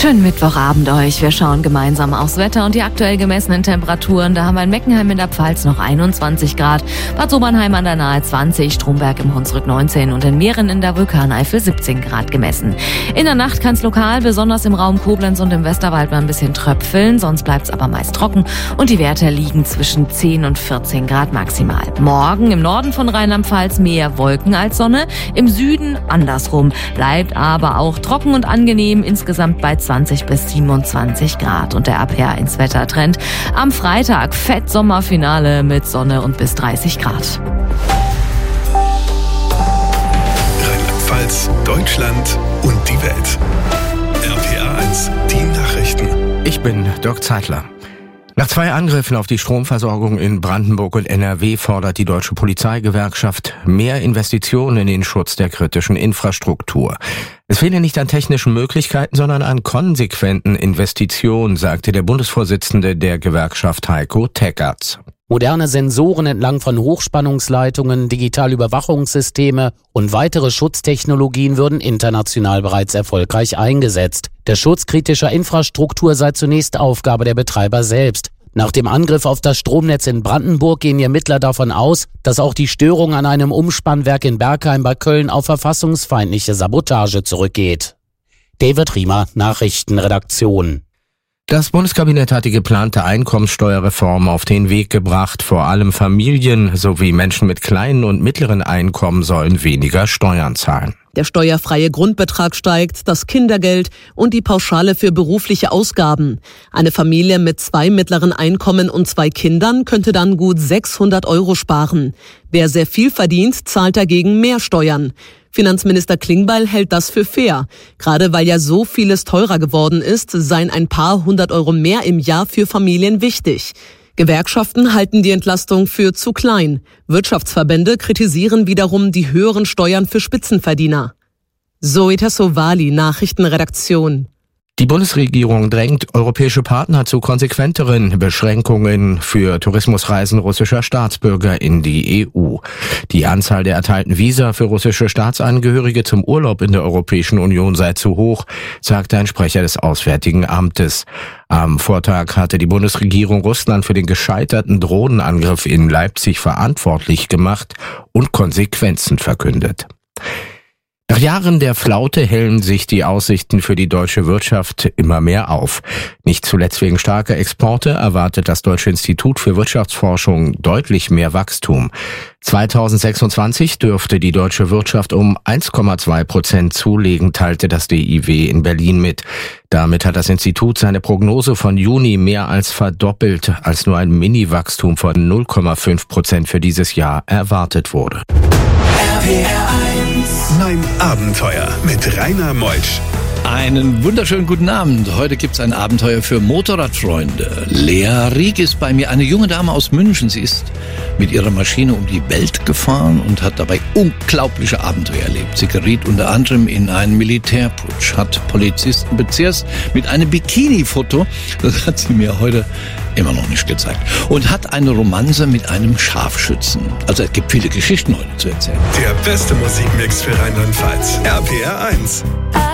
Schönen Mittwochabend euch. Wir schauen gemeinsam aufs Wetter und die aktuell gemessenen Temperaturen. Da haben wir in Meckenheim in der Pfalz noch 21 Grad, Bad Sobernheim an der Nahe 20, Stromberg im Hunsrück 19 und in Mähren in der Vulkaneifel 17 Grad gemessen. In der Nacht kann es lokal, besonders im Raum Koblenz und im Westerwald, mal ein bisschen tröpfeln. Sonst bleibt es aber meist trocken und die Werte liegen zwischen 10 und 14 Grad maximal. Morgen im Norden von Rheinland-Pfalz mehr Wolken als Sonne, im Süden andersrum. Bleibt aber auch trocken und angenehm, insgesamt bei 20 bis 27 Grad. Und der Abher ins Wettertrend. Am Freitag fett Sommerfinale mit Sonne und bis 30 Grad. Rheinland-Pfalz, Deutschland und die Welt. RPR1, die Nachrichten. Ich bin Dirk Zeitler. Nach 2 Angriffen auf die Stromversorgung in Brandenburg und NRW fordert die Deutsche Polizeigewerkschaft mehr Investitionen in den Schutz der kritischen Infrastruktur. Es fehle nicht an technischen Möglichkeiten, sondern an konsequenten Investitionen, sagte der Bundesvorsitzende der Gewerkschaft Heiko Teckerts. Moderne Sensoren entlang von Hochspannungsleitungen, digitale Überwachungssysteme und weitere Schutztechnologien würden international bereits erfolgreich eingesetzt. Der Schutz kritischer Infrastruktur sei zunächst Aufgabe der Betreiber selbst. Nach dem Angriff auf das Stromnetz in Brandenburg gehen die Ermittler davon aus, dass auch die Störung an einem Umspannwerk in Bergheim bei Köln auf verfassungsfeindliche Sabotage zurückgeht. David Riemer, Nachrichtenredaktion. Das Bundeskabinett hat die geplante Einkommenssteuerreform auf den Weg gebracht. Vor allem Familien sowie Menschen mit kleinen und mittleren Einkommen sollen weniger Steuern zahlen. Der steuerfreie Grundbetrag steigt, das Kindergeld und die Pauschale für berufliche Ausgaben. Eine Familie mit 2 mittleren Einkommen und 2 Kindern könnte dann gut 600 € sparen. Wer sehr viel verdient, zahlt dagegen mehr Steuern. Finanzminister Klingbeil hält das für fair. Gerade weil ja so vieles teurer geworden ist, seien ein paar 100 € mehr im Jahr für Familien wichtig. Gewerkschaften halten die Entlastung für zu klein. Wirtschaftsverbände kritisieren wiederum die höheren Steuern für Spitzenverdiener. Zoe Tassovali, Nachrichtenredaktion. Die Bundesregierung drängt europäische Partner zu konsequenteren Beschränkungen für Tourismusreisen russischer Staatsbürger in die EU. Die Anzahl der erteilten Visa für russische Staatsangehörige zum Urlaub in der Europäischen Union sei zu hoch, sagte ein Sprecher des Auswärtigen Amtes. Am Vortag hatte die Bundesregierung Russland für den gescheiterten Drohnenangriff in Leipzig verantwortlich gemacht und Konsequenzen verkündet. Nach Jahren der Flaute hellen sich die Aussichten für die deutsche Wirtschaft immer mehr auf. Nicht zuletzt wegen starker Exporte erwartet das Deutsche Institut für Wirtschaftsforschung deutlich mehr Wachstum. 2026 dürfte die deutsche Wirtschaft um 1,2% zulegen, teilte das DIW in Berlin mit. Damit hat das Institut seine Prognose von Juni mehr als verdoppelt, als nur ein Mini-Wachstum von 0,5% für dieses Jahr erwartet wurde. Mein Abenteuer mit Rainer Meutsch. Einen wunderschönen guten Abend. Heute gibt's ein Abenteuer für Motorradfreunde. Lea Rieck ist bei mir, eine junge Dame aus München. Sie ist mit ihrer Maschine um die Welt gefahren und hat dabei unglaubliche Abenteuer erlebt. Sie geriet unter anderem in einen Militärputsch, hat Polizisten bezirzt mit einem Bikini-Foto. Das hat sie mir heute immer noch nicht gezeigt. Und hat eine Romanze mit einem Scharfschützen. Also es gibt viele Geschichten heute zu erzählen. Der beste Musikmix für Rheinland-Pfalz. RPR1.